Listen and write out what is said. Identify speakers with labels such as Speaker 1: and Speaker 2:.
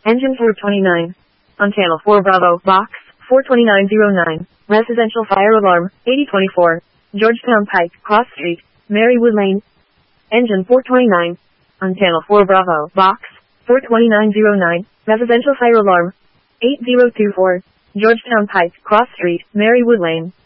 Speaker 1: Engine 429. On channel 4 Bravo, box 42909. Residential fire alarm, 8024. Georgetown Pike, Cross Street, Marywood Lane. Engine 429. On channel 4 Bravo, box 42909. Residential fire alarm, 8024. Georgetown Pike, Cross Street, Marywood Lane.